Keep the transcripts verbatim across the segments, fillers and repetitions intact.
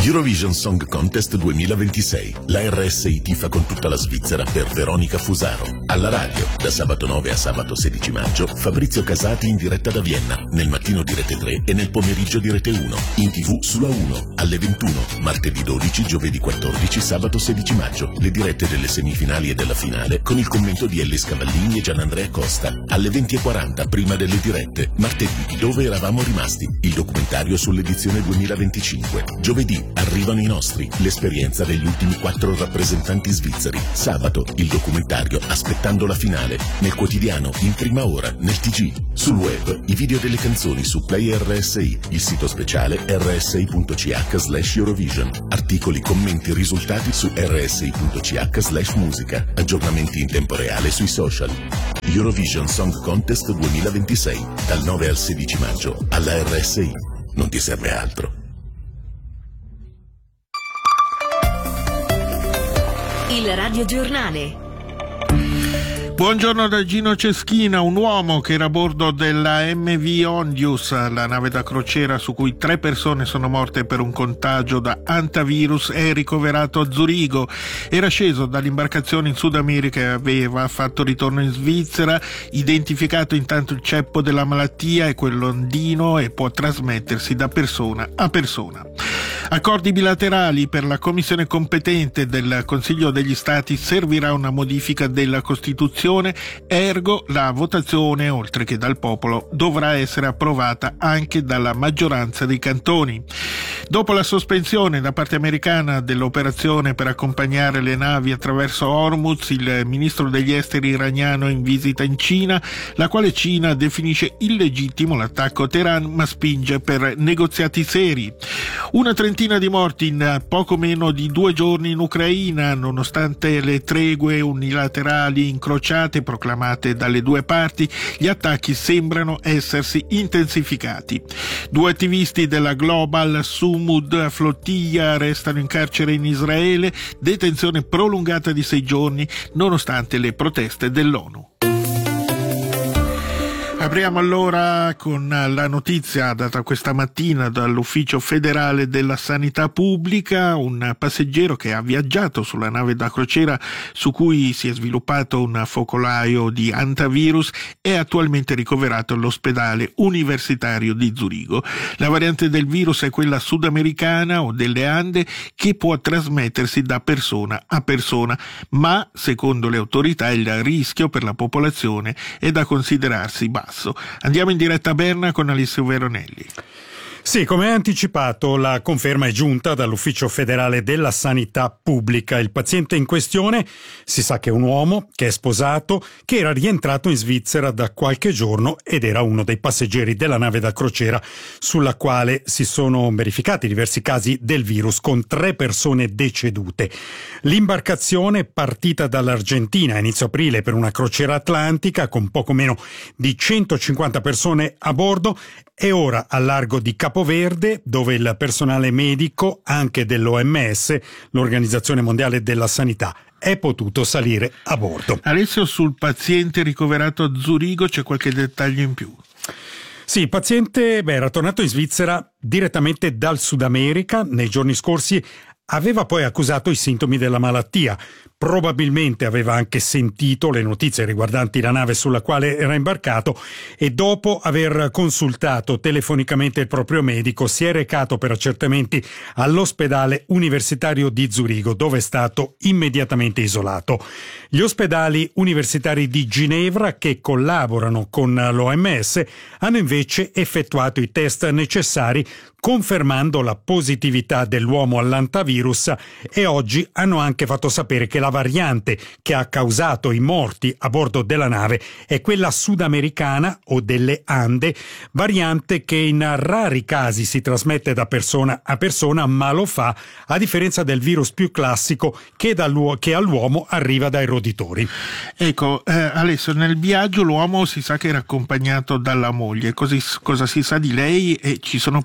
Eurovision Song Contest duemilaventisei. La R S I tifa con tutta la Svizzera per Veronica Fusaro. Alla radio, da sabato nove a sabato sedici maggio, Fabrizio Casati in diretta da Vienna, nel mattino di Rete tre e nel pomeriggio di Rete uno. In tv sulla uno, alle ventuno, martedì dodici, giovedì quattordici, sabato sedici maggio. Le dirette delle semifinali e della finale con il commento di Ellis Cavallini e Gianandrea Costa. Alle venti e quaranta, prima delle dirette. Martedì, Dove eravamo rimasti? Il documentario sull'edizione duemilaventicinque. Giovedì, Arrivano i nostri, l'esperienza degli ultimi quattro rappresentanti svizzeri. Sabato, il documentario Aspettando la finale. Nel quotidiano, in prima ora, nel T G. Sul web, i video delle canzoni su Play R S I. Il sito speciale r s i punto c h slash Eurovision. Articoli, commenti, risultati su r s i punto c h slash musica. Aggiornamenti in tempo reale sui social. Eurovision Song Contest duemilaventisei. Dal nove al sedici maggio. Alla R S I. Non ti serve altro. Il radiogiornale. Buongiorno da Gino Ceschina. Un uomo che era a bordo della M V Ondius, la nave da crociera su cui tre persone sono morte per un contagio da hantavirus, è ricoverato a Zurigo. Era sceso dall'imbarcazione in Sud America e aveva fatto ritorno in Svizzera. Identificato intanto il ceppo della malattia è quello andino e può trasmettersi da persona a persona. Accordi bilaterali. Per la commissione competente del Consiglio degli Stati servirà una modifica della Costituzione, ergo la votazione, oltre che dal popolo, dovrà essere approvata anche dalla maggioranza dei cantoni. Dopo la sospensione da parte americana dell'operazione per accompagnare le navi attraverso Hormuz, il ministro degli esteri iraniano è in visita in Cina, la quale Cina definisce illegittimo l'attacco a Teheran ma spinge per negoziati seri. Una trentina di morti in poco meno di due giorni in Ucraina, nonostante le tregue unilaterali incrociate proclamate dalle due parti, gli attacchi sembrano essersi intensificati. Due attivisti della Global Sumud Flottiglia restano in carcere in Israele, detenzione prolungata di sei giorni nonostante le proteste dell'ONU. Apriamo allora con la notizia data questa mattina dall'Ufficio federale della sanità pubblica. Un passeggero che ha viaggiato sulla nave da crociera su cui si è sviluppato un focolaio di hantavirus è attualmente ricoverato all'ospedale universitario di Zurigo. La variante del virus è quella sudamericana o delle Ande che può trasmettersi da persona a persona, ma secondo le autorità il rischio per la popolazione è da considerarsi basso. Andiamo in diretta a Berna con Alessio Veronelli. Sì, come anticipato, la conferma è giunta dall'Ufficio federale della sanità pubblica. Il paziente in questione si sa che è un uomo, che è sposato, che era rientrato in Svizzera da qualche giorno ed era uno dei passeggeri della nave da crociera sulla quale si sono verificati diversi casi del virus, con tre persone decedute. L'imbarcazione, partita dall'Argentina a inizio aprile per una crociera atlantica con poco meno di centocinquanta persone a bordo, è ora al largo di Capoverde, dove il personale medico, anche dell'O M S, l'Organizzazione Mondiale della Sanità, è potuto salire a bordo. Alessio, sul paziente ricoverato a Zurigo c'è qualche dettaglio in più? Sì, il paziente beh, era tornato in Svizzera direttamente dal Sud America. Nei giorni scorsi aveva poi accusato i sintomi della malattia. Probabilmente aveva anche sentito le notizie riguardanti la nave sulla quale era imbarcato e dopo aver consultato telefonicamente il proprio medico si è recato per accertamenti all'ospedale universitario di Zurigo, dove è stato immediatamente isolato. Gli ospedali universitari di Ginevra, che collaborano con l'O M S, hanno invece effettuato i test necessari confermando la positività dell'uomo all'hantavirus e oggi hanno anche fatto sapere che la variante che ha causato i morti a bordo della nave è quella sudamericana o delle Ande, variante che in rari casi si trasmette da persona a persona, ma lo fa a differenza del virus più classico che, dall'uo- che all'uomo arriva dai roditori. Ecco, eh, Alessio, nel viaggio l'uomo si sa che era accompagnato dalla moglie. Così, cosa si sa di lei e ci sono pericoli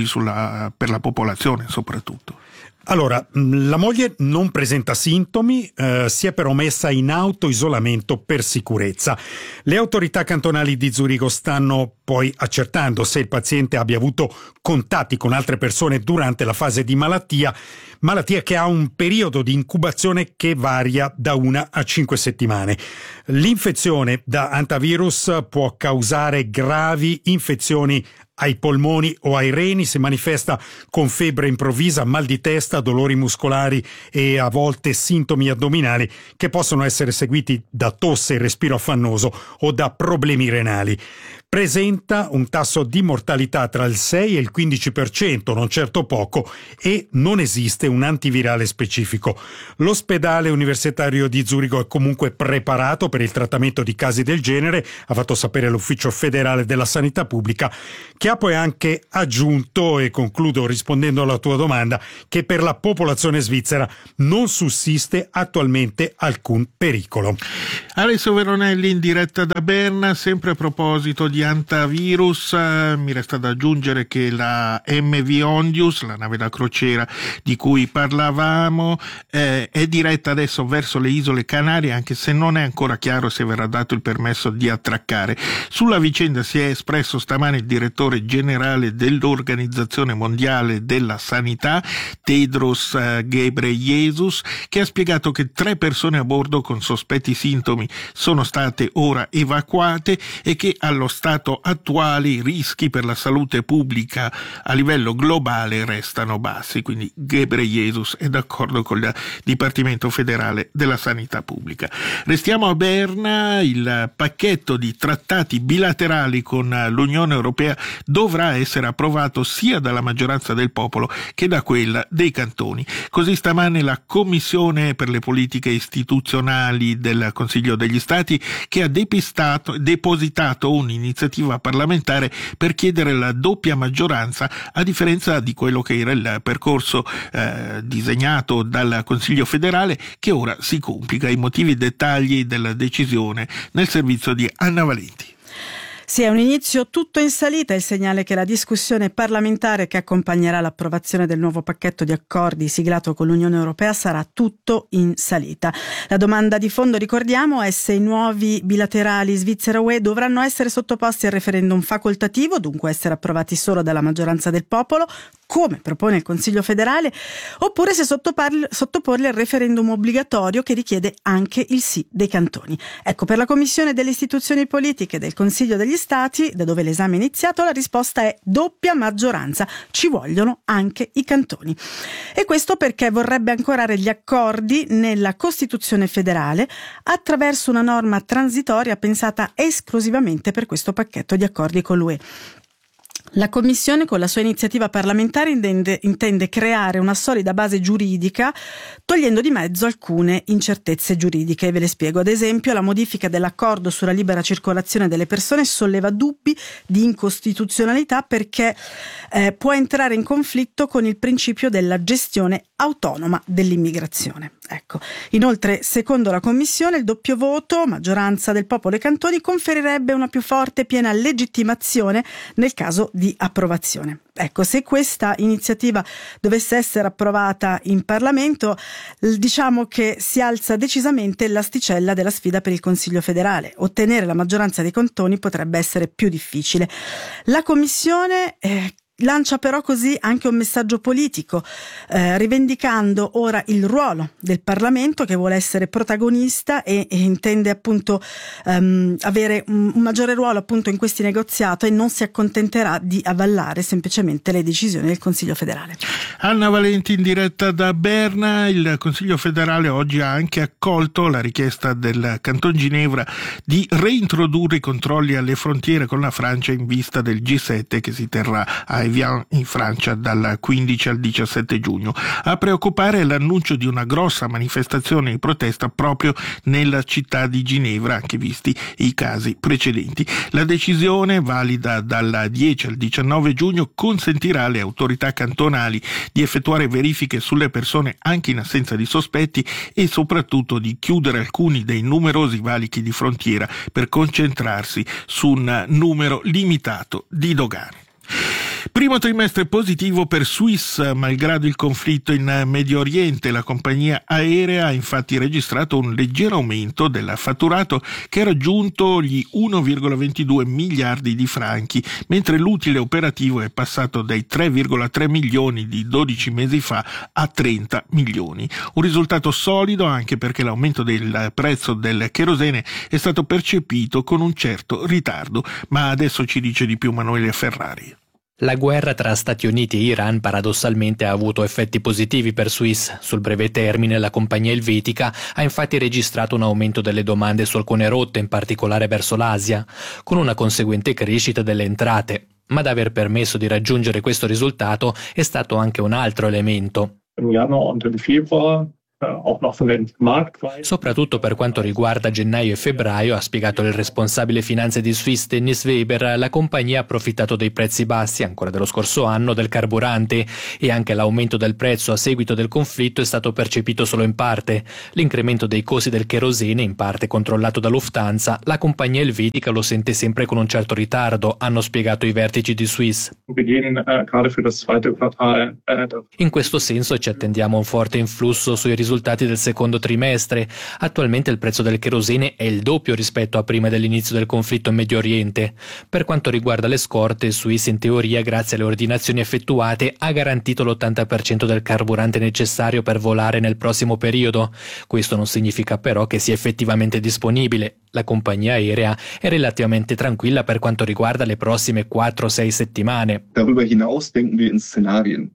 sulla, per la popolazione soprattutto. Allora, la moglie non presenta sintomi, eh, si è però messa in autoisolamento per sicurezza. Le autorità cantonali di Zurigo stanno poi accertando se il paziente abbia avuto contatti con altre persone durante la fase di malattia, malattia che ha un periodo di incubazione che varia da una a cinque settimane. L'infezione da antivirus può causare gravi infezioni ai polmoni o ai reni, si manifesta con febbre improvvisa, mal di testa, dolori muscolari e a volte sintomi addominali che possono essere seguiti da tosse e respiro affannoso o da problemi renali. Presenta un tasso di mortalità tra il sei e il quindici per cento, non certo poco, e non esiste un antivirale specifico. L'ospedale universitario di Zurigo è comunque preparato per il trattamento di casi del genere, ha fatto sapere l'Ufficio federale della sanità pubblica, che ha poi anche aggiunto, e concludo rispondendo alla tua domanda, che per la popolazione svizzera non sussiste attualmente alcun pericolo. Alessio Veronelli in diretta da Berna. Sempre a proposito di antivirus, eh, mi resta da aggiungere che la M V Ondius, la nave da crociera di cui parlavamo, eh, è diretta adesso verso le isole Canarie, anche se non è ancora chiaro se verrà dato il permesso di attraccare. Sulla vicenda si è espresso stamane il direttore generale dell'Organizzazione Mondiale della Sanità, Tedros eh, Ghebreyesus, che ha spiegato che tre persone a bordo con sospetti sintomi sono state ora evacuate e che allo stato attuale i rischi per la salute pubblica a livello globale restano bassi. Quindi Ghebreyesus è d'accordo con il Dipartimento federale della sanità pubblica. Restiamo a Berna. Il pacchetto di trattati bilaterali con l'Unione Europea dovrà essere approvato sia dalla maggioranza del popolo che da quella dei cantoni. Così stamane la Commissione per le politiche istituzionali del Consiglio degli Stati, che ha depistato, depositato un'iniziativa parlamentare per chiedere la doppia maggioranza, a differenza di quello che era il percorso eh, disegnato dal Consiglio federale, che ora si complica. I motivi e dettagli della decisione nel servizio di Anna Valenti. Sì, è un inizio tutto in salita, il segnale che la discussione parlamentare che accompagnerà l'approvazione del nuovo pacchetto di accordi siglato con l'Unione Europea sarà tutto in salita. La domanda di fondo, ricordiamo, è se i nuovi bilaterali Svizzera-U E dovranno essere sottoposti al referendum facoltativo, dunque essere approvati solo dalla maggioranza del popolo, come propone il Consiglio federale, oppure se sottoporli al referendum obbligatorio che richiede anche il sì dei cantoni. Ecco, per la Commissione delle istituzioni politiche del Consiglio degli Stati, da dove l'esame è iniziato, la risposta è doppia maggioranza, ci vogliono anche i cantoni. E questo perché vorrebbe ancorare gli accordi nella Costituzione federale attraverso una norma transitoria pensata esclusivamente per questo pacchetto di accordi con l'U E. La Commissione, con la sua iniziativa parlamentare, intende, intende creare una solida base giuridica, togliendo di mezzo alcune incertezze giuridiche. Ve le spiego. Ad esempio, la modifica dell'accordo sulla libera circolazione delle persone solleva dubbi di incostituzionalità perché eh, può entrare in conflitto con il principio della gestione autonoma dell'immigrazione. Ecco. Inoltre, secondo la Commissione, il doppio voto, maggioranza del popolo e cantoni, conferirebbe una più forte e piena legittimazione nel caso di approvazione. Ecco, se questa iniziativa dovesse essere approvata in Parlamento, diciamo che si alza decisamente l'asticella della sfida per il Consiglio federale. Ottenere la maggioranza dei cantoni potrebbe essere più difficile. La Commissione eh, lancia però così anche un messaggio politico, eh, rivendicando ora il ruolo del Parlamento, che vuole essere protagonista e, e intende appunto um, avere un, un maggiore ruolo appunto in questi negoziati, e non si accontenterà di avallare semplicemente le decisioni del Consiglio federale. Anna Valenti in diretta da Berna. Il Consiglio federale oggi ha anche accolto la richiesta del Canton Ginevra di reintrodurre i controlli alle frontiere con la Francia in vista del G sette che si terrà a Evian in Francia dal quindici al diciassette giugno. A preoccupare è l'annuncio di una grossa manifestazione di protesta proprio nella città di Ginevra, anche visti i casi precedenti. La decisione, valida dal dieci al diciannove giugno, consentirà alle autorità cantonali di effettuare verifiche sulle persone anche in assenza di sospetti e soprattutto di chiudere alcuni dei numerosi valichi di frontiera per concentrarsi su un numero limitato di dogane. Primo trimestre positivo per Swiss, malgrado il conflitto in Medio Oriente. La compagnia aerea ha infatti registrato un leggero aumento del fatturato che ha raggiunto gli uno virgola ventidue miliardi di franchi, mentre l'utile operativo è passato dai tre virgola tre milioni di dodici mesi fa a trenta milioni. Un risultato solido anche perché l'aumento del prezzo del cherosene è stato percepito con un certo ritardo, ma adesso ci dice di più Manuele Ferrari. La guerra tra Stati Uniti e Iran paradossalmente ha avuto effetti positivi per Swiss. Sul breve termine la compagnia elvetica ha infatti registrato un aumento delle domande su alcune rotte, in particolare verso l'Asia, con una conseguente crescita delle entrate. Ma ad aver permesso di raggiungere questo risultato è stato anche un altro elemento. Im Januar und im Februar auch noch von den Marktpreisen. Soprattutto per quanto riguarda gennaio e febbraio, ha spiegato il responsabile finanze di Swiss Dennis Weber, la compagnia ha approfittato dei prezzi bassi, ancora dello scorso anno, del carburante, e anche l'aumento del prezzo a seguito del conflitto è stato percepito solo in parte. L'incremento dei costi del cherosene, in parte controllato da Lufthansa, la compagnia elvetica lo sente sempre con un certo ritardo, hanno spiegato i vertici di Swiss. In questo senso ci attendiamo un forte influsso sui risultati risultati del secondo trimestre. Attualmente il prezzo del cherosene è il doppio rispetto a prima dell'inizio del conflitto in Medio Oriente. Per quanto riguarda le scorte, Swiss in teoria, grazie alle ordinazioni effettuate, ha garantito l'ottanta per cento del carburante necessario per volare nel prossimo periodo. Questo non significa però che sia effettivamente disponibile. La compagnia aerea è relativamente tranquilla per quanto riguarda le prossime quattro sei settimane. Darüber hinaus denken wir in Szenarien.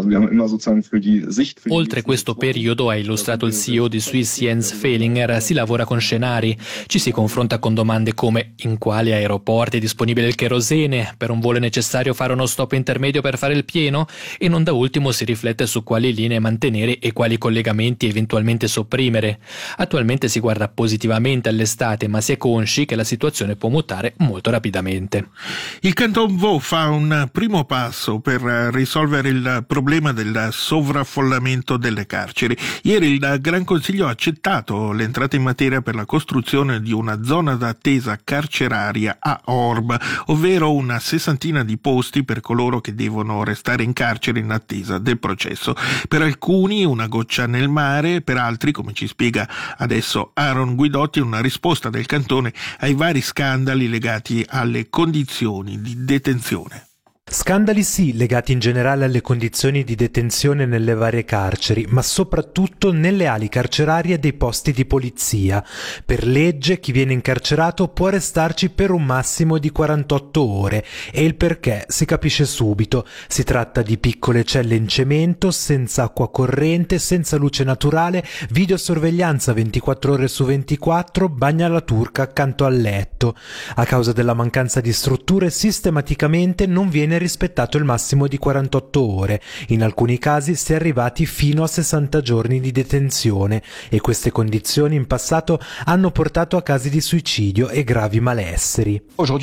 Oltre questo periodo, ha illustrato il C E O di Swiss Jens Fehlinger, si lavora con scenari. Ci si confronta con domande come: in quali aeroporti è disponibile il cherosene? Per un volo è necessario fare uno stop intermedio per fare il pieno? E non da ultimo si riflette su quali linee mantenere e quali collegamenti eventualmente sopprimere. Attualmente si guarda positivamente all'estate, ma si è consci che la situazione può mutare molto rapidamente. Il Canton Vaud fa un primo passo per risolvere il problema problema del sovraffollamento delle carceri. Ieri il Gran Consiglio ha accettato l'entrata in materia per la costruzione di una zona d'attesa carceraria a Orbe, ovvero una sessantina di posti per coloro che devono restare in carcere in attesa del processo. Per alcuni una goccia nel mare, per altri, come ci spiega adesso Aaron Guidotti, una risposta del cantone ai vari scandali legati alle condizioni di detenzione. Scandali sì, legati in generale alle condizioni di detenzione nelle varie carceri, ma soprattutto nelle ali carcerarie dei posti di polizia. Per legge chi viene incarcerato può restarci per un massimo di quarantotto ore e il perché si capisce subito. Si tratta di piccole celle in cemento, senza acqua corrente, senza luce naturale, videosorveglianza ventiquattro ore su ventiquattro, bagno alla turca accanto al letto. A causa della mancanza di strutture sistematicamente non viene rispettato il massimo di quarantotto ore. In alcuni casi si è arrivati fino a sessanta giorni di detenzione e queste condizioni in passato hanno portato a casi di suicidio e gravi malesseri.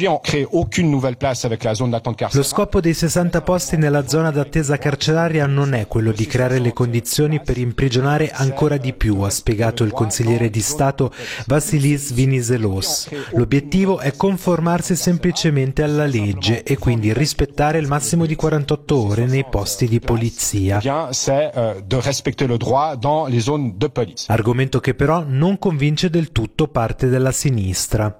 Lo scopo dei sessanta posti nella zona d'attesa carceraria non è quello di creare le condizioni per imprigionare ancora di più, ha spiegato il consigliere di Stato Vassilis Venizelos. L'obiettivo è conformarsi semplicemente alla legge e quindi rispettare il massimo di quarantotto ore nei posti di polizia. Argomento che però non convince del tutto parte della sinistra.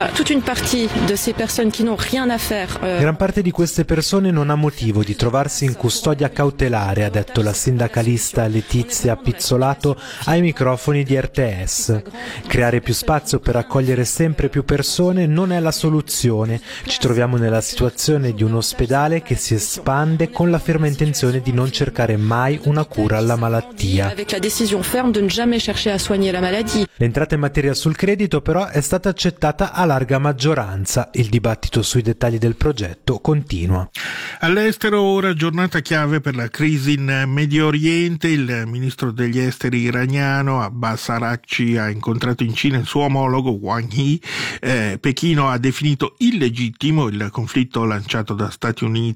Gran parte di queste persone non ha motivo di trovarsi in custodia cautelare, ha detto la sindacalista Letizia Pizzolato ai microfoni di R T S. Creare più spazio per accogliere sempre più persone non è la soluzione. Ci troviamo nella situazione di un ospedale che si espande con la ferma intenzione di non cercare mai una cura alla malattia. L'entrata in materia sul credito però è stata accettata a larga maggioranza. Il dibattito sui dettagli del progetto continua. All'estero ora giornata chiave per la crisi in Medio Oriente. Il ministro degli esteri iraniano Abbas Araghchi ha incontrato in Cina il suo omologo Wang Yi. Eh, Pechino ha definito illegittimo il conflitto lanciato da Stati Uniti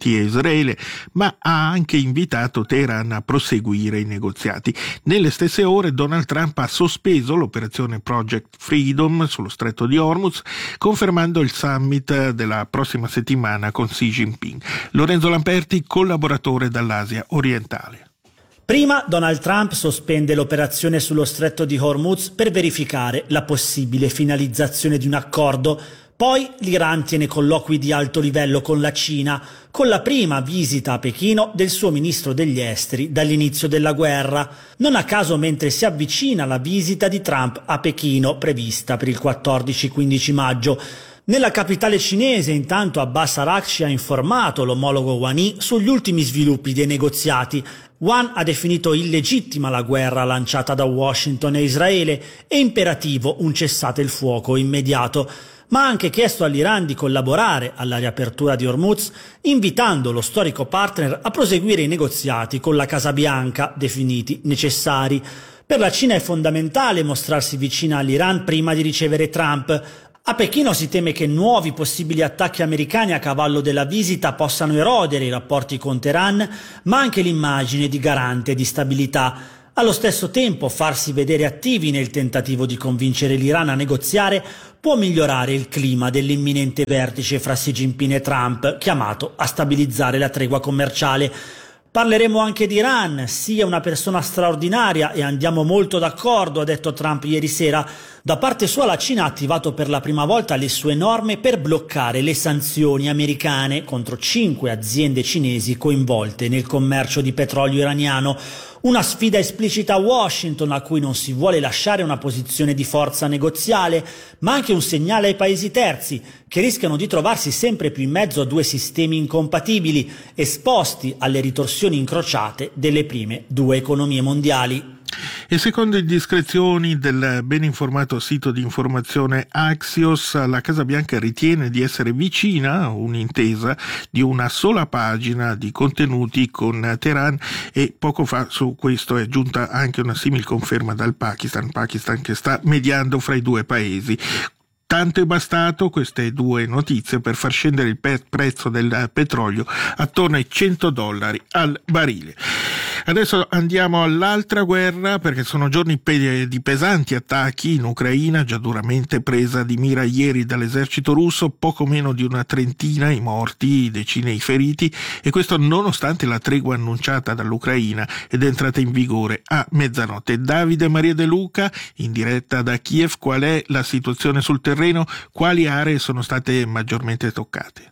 Houthi e Israele, ma ha anche invitato Teheran a proseguire i negoziati. Nelle stesse ore Donald Trump ha sospeso l'operazione Project Freedom sullo stretto di Hormuz, confermando il summit della prossima settimana con Xi Jinping. Lorenzo Lamperti, collaboratore dall'Asia orientale. Prima Donald Trump sospende l'operazione sullo stretto di Hormuz per verificare la possibile finalizzazione di un accordo. Poi l'Iran tiene colloqui di alto livello con la Cina, con la prima visita a Pechino del suo ministro degli esteri dall'inizio della guerra. Non a caso, mentre si avvicina la visita di Trump a Pechino, prevista per il quattordici quindici maggio. Nella capitale cinese, intanto, Abbas Araghchi ha informato l'omologo Wang Yi sugli ultimi sviluppi dei negoziati. Wang ha definito illegittima la guerra lanciata da Washington e Israele e imperativo un cessate il fuoco immediato, ma ha anche chiesto all'Iran di collaborare alla riapertura di Hormuz, invitando lo storico partner a proseguire i negoziati con la Casa Bianca, definiti necessari. Per la Cina è fondamentale mostrarsi vicina all'Iran prima di ricevere Trump. A Pechino si teme che nuovi possibili attacchi americani a cavallo della visita possano erodere i rapporti con Teheran, ma anche l'immagine di garante di stabilità. Allo stesso tempo, farsi vedere attivi nel tentativo di convincere l'Iran a negoziare può migliorare il clima dell'imminente vertice fra Xi Jinping e Trump, chiamato a stabilizzare la tregua commerciale. Parleremo anche di Iran, Xi è una persona straordinaria e andiamo molto d'accordo, ha detto Trump ieri sera. Da parte sua la Cina ha attivato per la prima volta le sue norme per bloccare le sanzioni americane contro cinque aziende cinesi coinvolte nel commercio di petrolio iraniano. Una sfida esplicita a Washington, a cui non si vuole lasciare una posizione di forza negoziale, ma anche un segnale ai paesi terzi, che rischiano di trovarsi sempre più in mezzo a due sistemi incompatibili, esposti alle ritorsioni incrociate delle prime due economie mondiali. E secondo indiscrezioni del ben informato sito di informazione Axios, la Casa Bianca ritiene di essere vicina a un'intesa di una sola pagina di contenuti con Teheran, e poco fa su questo è giunta anche una simil conferma dal Pakistan, Pakistan che sta mediando fra i due paesi. Tanto è bastato queste due notizie per far scendere il pe- prezzo del petrolio attorno ai cento dollari al barile. Adesso andiamo all'altra guerra, perché sono giorni pe- di pesanti attacchi in Ucraina, già duramente presa di mira ieri dall'esercito russo, poco meno di una trentina i morti, decine i feriti, e questo nonostante la tregua annunciata dall'Ucraina ed è entrata in vigore a mezzanotte. Davide Maria De Luca, in diretta da Kiev, qual è la situazione sul terreno? Quali aree sono state maggiormente toccate?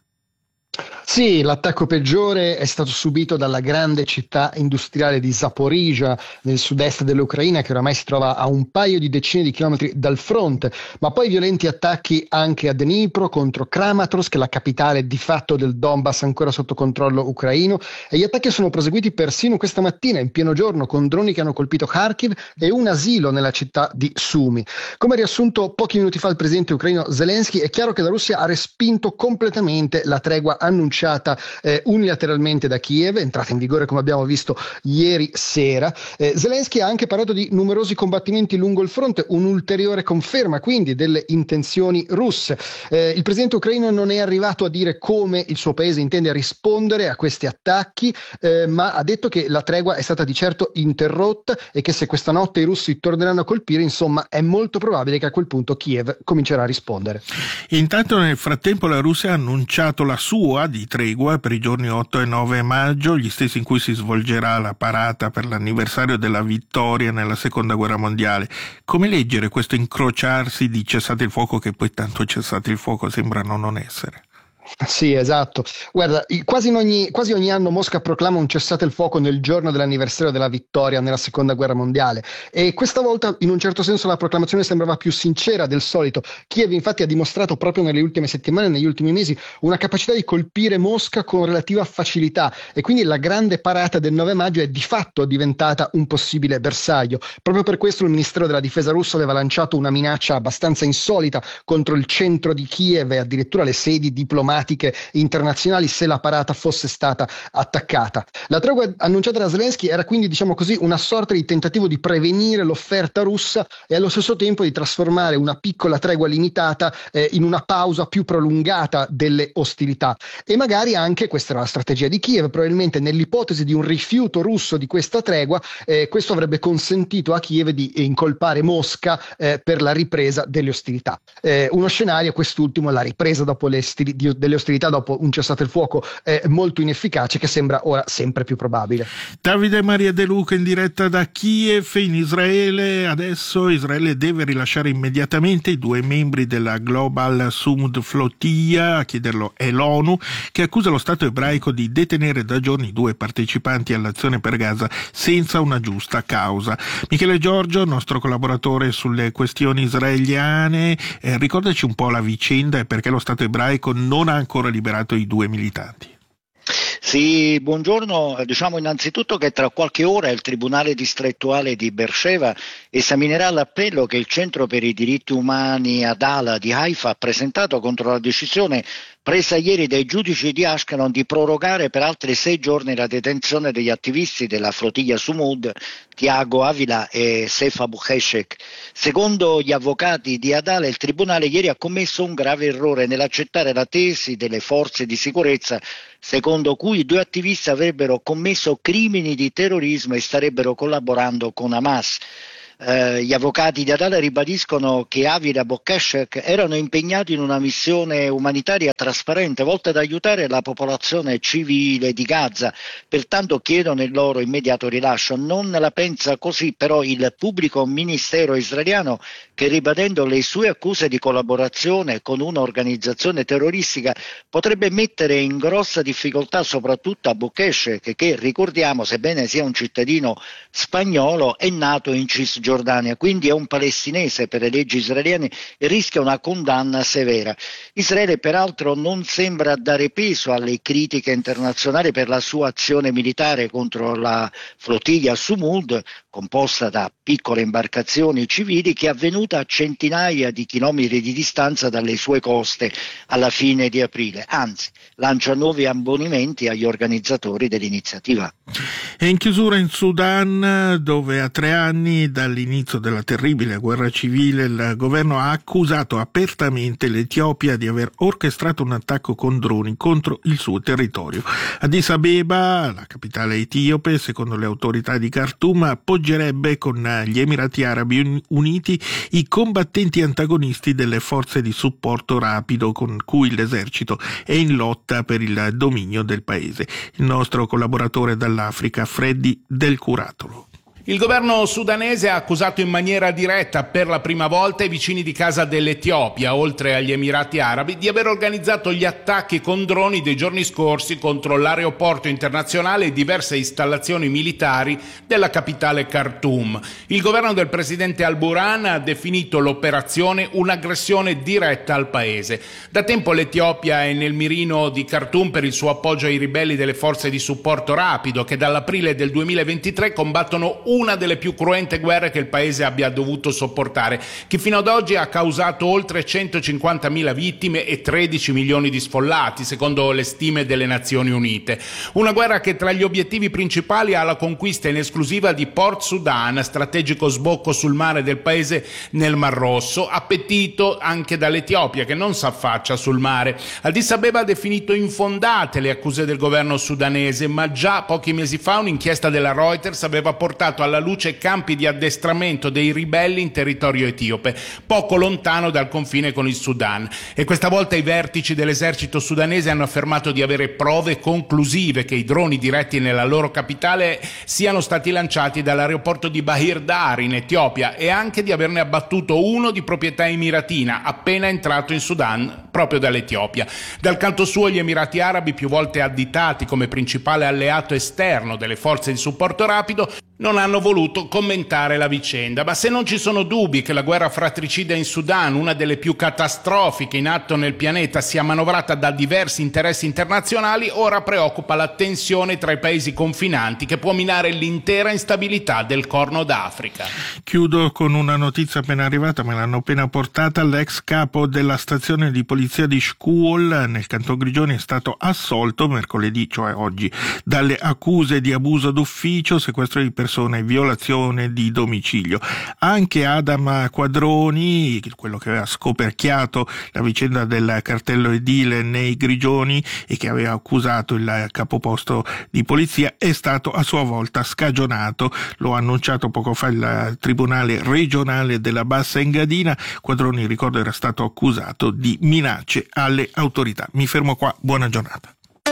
Sì, l'attacco peggiore è stato subito dalla grande città industriale di Zaporizhzhia nel sud-est dell'Ucraina, che oramai si trova a un paio di decine di chilometri dal fronte, ma poi violenti attacchi anche a Dnipro contro Kramatorsk, la capitale di fatto del Donbass ancora sotto controllo ucraino, e gli attacchi sono proseguiti persino questa mattina in pieno giorno con droni che hanno colpito Kharkiv e un asilo nella città di Sumy. Come riassunto pochi minuti fa il presidente ucraino Zelensky, è chiaro che la Russia ha respinto completamente la tregua annunciata Eh, unilateralmente da Kiev, entrata in vigore come abbiamo visto ieri sera. eh, Zelensky ha anche parlato di numerosi combattimenti lungo il fronte, un'ulteriore conferma quindi delle intenzioni russe. eh, il presidente ucraino non è arrivato a dire come il suo paese intende rispondere a questi attacchi, eh, ma ha detto che la tregua è stata di certo interrotta e che se questa notte i russi torneranno a colpire, insomma, è molto probabile che a quel punto Kiev comincerà a rispondere. Intanto nel frattempo la Russia ha annunciato la sua di tregua per i giorni otto e nove maggio, gli stessi in cui si svolgerà la parata per l'anniversario della vittoria nella seconda guerra mondiale. Come leggere questo incrociarsi di cessate il fuoco che poi tanto cessate il fuoco sembrano non essere? Sì, esatto. Guarda, quasi, in ogni, quasi ogni anno Mosca proclama un cessate il fuoco nel giorno dell'anniversario della vittoria nella seconda guerra mondiale, e questa volta in un certo senso la proclamazione sembrava più sincera del solito. Kiev infatti ha dimostrato proprio nelle ultime settimane, negli ultimi mesi, una capacità di colpire Mosca con relativa facilità, e quindi la grande parata del nove maggio è di fatto diventata un possibile bersaglio. Proprio per questo il Ministero della Difesa russo aveva lanciato una minaccia abbastanza insolita contro il centro di Kiev e addirittura le sedi diplomatiche diplomatiche internazionali se la parata fosse stata attaccata. La tregua annunciata da Zelensky era quindi, diciamo così, una sorta di tentativo di prevenire l'offerta russa e allo stesso tempo di trasformare una piccola tregua limitata eh, in una pausa più prolungata delle ostilità. E magari anche, questa era la strategia di Kiev, probabilmente nell'ipotesi di un rifiuto russo di questa tregua, eh, questo avrebbe consentito a Kiev di incolpare Mosca eh, per la ripresa delle ostilità. Eh, uno scenario, quest'ultimo, la ripresa dopo le stili- di, delle ostilità dopo un cessate il fuoco eh, molto inefficace, che sembra ora sempre più probabile. Davide Maria De Luca in diretta da Kiev in Israele. Adesso Israele deve rilasciare immediatamente i due membri della Global Sumud Flotilla, a chiederlo è l'ONU, che accusa lo Stato ebraico di detenere da giorni due partecipanti all'azione per Gaza senza una giusta causa. Michele Giorgio, nostro collaboratore sulle questioni israeliane, eh, ricordaci un po' la vicenda e perché lo Stato ebraico non ha ancora liberato i due militanti. Sì, buongiorno. Diciamo innanzitutto che tra qualche ora il Tribunale distrettuale di Beersheva esaminerà l'appello che il Centro per i diritti umani Adala di Haifa ha presentato contro la decisione presa ieri dai giudici di Ashkelon di prorogare per altri sei giorni la detenzione degli attivisti della flottiglia Sumud, Tiago Avila e Seif Abu Heshek. Secondo gli avvocati di Adala, il Tribunale ieri ha commesso un grave errore nell'accettare la tesi delle forze di sicurezza secondo cui i due attivisti avrebbero commesso crimini di terrorismo e starebbero collaborando con Hamas. Eh, gli avvocati di Adala ribadiscono che Avila e Bokkeshek erano impegnati in una missione umanitaria trasparente volta ad aiutare la popolazione civile di Gaza, pertanto chiedono il loro immediato rilascio. Non la pensa così però il pubblico ministero israeliano, che ribadendo le sue accuse di collaborazione con un'organizzazione terroristica potrebbe mettere in grossa difficoltà soprattutto a Bokkeshek, che ricordiamo, sebbene sia un cittadino spagnolo, è nato in Cisgiordania, quindi è un palestinese per le leggi israeliane e rischia una condanna severa. Israele peraltro non sembra dare peso alle critiche internazionali per la sua azione militare contro la flottiglia Sumud, composta da piccole imbarcazioni civili, che è avvenuta a centinaia di chilometri di distanza dalle sue coste alla fine di aprile, anzi lancia nuovi ammonimenti agli organizzatori dell'iniziativa. E in chiusura in Sudan, dove a tre anni dall'inizio della terribile guerra civile il governo ha accusato apertamente l'Etiopia di aver orchestrato un attacco con droni contro il suo territorio. Addis Abeba, la capitale etiope, secondo le autorità di Khartoum, appoggerebbe con gli Emirati Arabi Uniti i combattenti antagonisti delle forze di supporto rapido con cui l'esercito è in lotta per il dominio del paese. Il nostro collaboratore dall'Africa, Freddy Del Curatolo. Il governo sudanese ha accusato in maniera diretta per la prima volta i vicini di casa dell'Etiopia, oltre agli Emirati Arabi, di aver organizzato gli attacchi con droni dei giorni scorsi contro l'aeroporto internazionale e diverse installazioni militari della capitale Khartoum. Il governo del presidente al-Burhan ha definito l'operazione un'aggressione diretta al paese. Da tempo l'Etiopia è nel mirino di Khartoum per il suo appoggio ai ribelli delle forze di supporto rapido, che dall'aprile del duemilaventitré combattono una delle più cruente guerre che il paese abbia dovuto sopportare, che fino ad oggi ha causato oltre centocinquantamila vittime e tredici milioni di sfollati, secondo le stime delle Nazioni Unite. Una guerra che tra gli obiettivi principali ha la conquista in esclusiva di Port Sudan, strategico sbocco sul mare del paese nel Mar Rosso, appetito anche dall'Etiopia, che non s'affaccia sul mare. Addis Abeba ha definito infondate le accuse del governo sudanese, ma già pochi mesi fa un'inchiesta della Reuters aveva portato alla luce campi di addestramento dei ribelli in territorio etiope, poco lontano dal confine con il Sudan. E questa volta i vertici dell'esercito sudanese hanno affermato di avere prove conclusive che i droni diretti nella loro capitale siano stati lanciati dall'aeroporto di Bahir Dar in Etiopia e anche di averne abbattuto uno di proprietà emiratina appena entrato in Sudan proprio dall'Etiopia. Dal canto suo gli Emirati Arabi, più volte additati come principale alleato esterno delle forze di supporto rapido, non hanno voluto commentare la vicenda. Ma se non ci sono dubbi che la guerra fratricida in Sudan, una delle più catastrofiche in atto nel pianeta, sia manovrata da diversi interessi internazionali, ora preoccupa la tensione tra i paesi confinanti che può minare l'intera instabilità del Corno d'Africa. Chiudo con una notizia appena arrivata, me l'hanno appena portata. L'ex capo della stazione di polizia di Scuol nel Canton Grigioni è stato assolto mercoledì, cioè oggi, dalle accuse di abuso d'ufficio, sequestro di persone e violazione di domicilio. Anche Adam Quadroni, quello che aveva scoperchiato la vicenda del cartello edile nei Grigioni e che aveva accusato il capoposto di polizia, è stato a sua volta scagionato. Lo ha annunciato poco fa il Tribunale regionale della Bassa Engadina. Quadroni, ricordo, era stato accusato di minacce alle autorità. Mi fermo qua, buona giornata.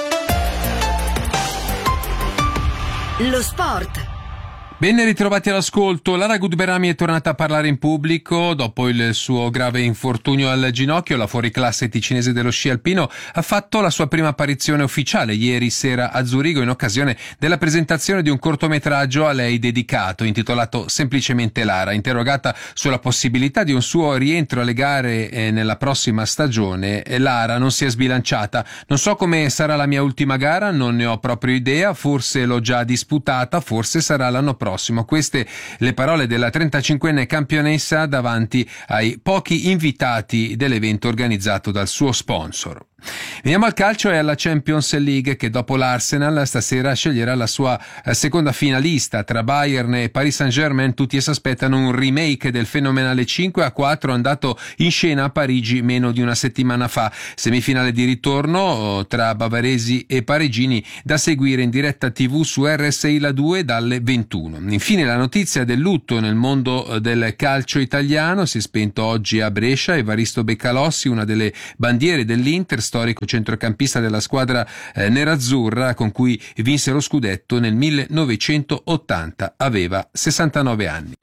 Lo sport. Ben ritrovati all'ascolto. Lara Gutberami è tornata a parlare in pubblico dopo il suo grave infortunio al ginocchio. La fuoriclasse ticinese dello sci alpino ha fatto la sua prima apparizione ufficiale ieri sera a Zurigo in occasione della presentazione di un cortometraggio a lei dedicato intitolato semplicemente Lara. Interrogata sulla possibilità di un suo rientro alle gare eh, nella prossima stagione, Lara non si è sbilanciata. Non so come sarà la mia ultima gara, non ne ho proprio idea, forse l'ho già disputata, forse sarà l'anno prossimo. Queste le parole della trentacinquenne campionessa davanti ai pochi invitati dell'evento organizzato dal suo sponsor. Veniamo al calcio e alla Champions League, che dopo l'Arsenal stasera sceglierà la sua seconda finalista. Tra Bayern e Paris Saint-Germain tutti si aspettano un remake del fenomenale cinque a quattro andato in scena a Parigi meno di una settimana fa. Semifinale di ritorno tra bavaresi e parigini da seguire in diretta tivù su R S I La due dalle ventuno. Infine la notizia del lutto nel mondo del calcio italiano. Si è spento oggi a Brescia Evaristo Beccalossi, una delle bandiere dell'Inter, storico centrocampista della squadra eh, nerazzurra con cui vinse lo scudetto nel millenovecentottanta. Aveva sessantanove anni.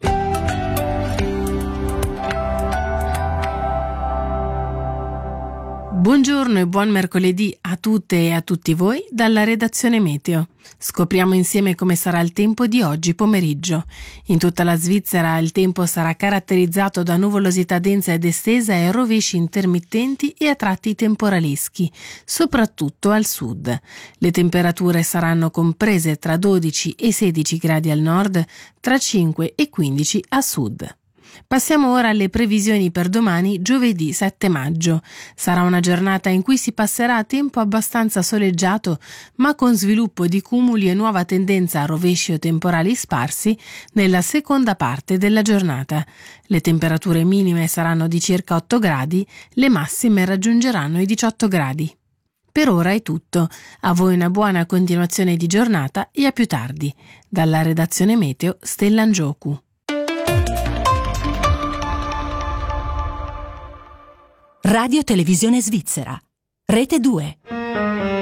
Buongiorno e buon mercoledì a tutte e a tutti voi dalla redazione Meteo. Scopriamo insieme come sarà il tempo di oggi pomeriggio. In tutta la Svizzera il tempo sarà caratterizzato da nuvolosità densa ed estesa e rovesci intermittenti e a tratti temporaleschi, soprattutto al sud. Le temperature saranno comprese tra dodici e sedici gradi al nord, tra cinque e quindici a sud. Passiamo ora alle previsioni per domani, giovedì sette maggio. Sarà una giornata in cui si passerà a tempo abbastanza soleggiato, ma con sviluppo di cumuli e nuova tendenza a rovesci o temporali sparsi nella seconda parte della giornata. Le temperature minime saranno di circa otto gradi, le massime raggiungeranno i diciotto gradi. Per ora è tutto. A voi una buona continuazione di giornata e a più tardi. Dalla redazione Meteo, Stella Angiocu. Radio Televisione Svizzera. Rete due.